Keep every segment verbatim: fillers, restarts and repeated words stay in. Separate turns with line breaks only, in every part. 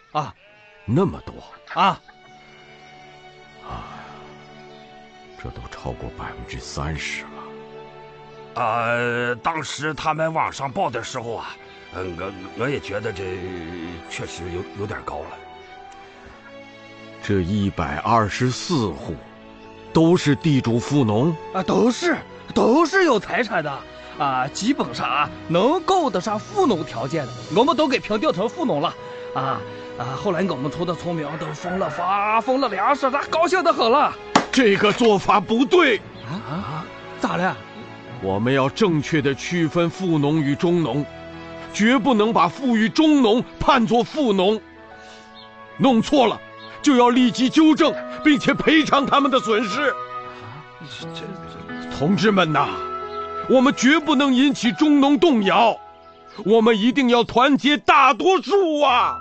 啊，
那么多
啊！
啊，这都超过百分之三十了。
呃，当时他们往上报的时候啊，呃，我我也觉得这确实有有点高了。
这一百二十四户，都是地主富农
啊，都是都是有财产的啊，基本上啊能够得上富农条件的，我们都给评定成富农了啊啊！后来我们村的村民都分了发，分了粮食，那高兴得很了。
这个做法不对
啊啊！咋了？
我们要正确的区分富农与中农，绝不能把富裕中农判作富农。弄错了，就要立即纠正，并且赔偿他们的损失。同志们呐，我们绝不能引起中农动摇，我们一定要团结大多数啊！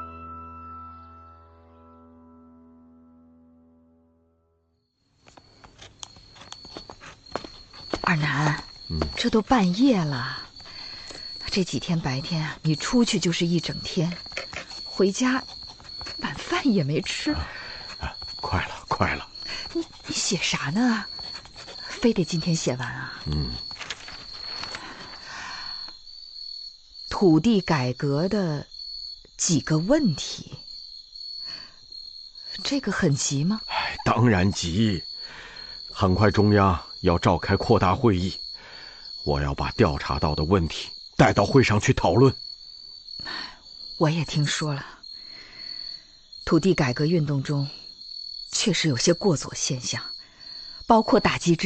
二南，嗯，这都半夜了，这几天白天啊，你出去就是一整天，回家晚饭也没吃。
啊啊、快了，快了！
你你写啥呢？非得今天写完啊？
嗯。
土地改革的几个问题，这个很急吗？
哎，当然急。很快中央要召开扩大会议，我要把调查到的问题带到会上去讨论。
我也听说了，土地改革运动中确实有些过左现象，包括打击之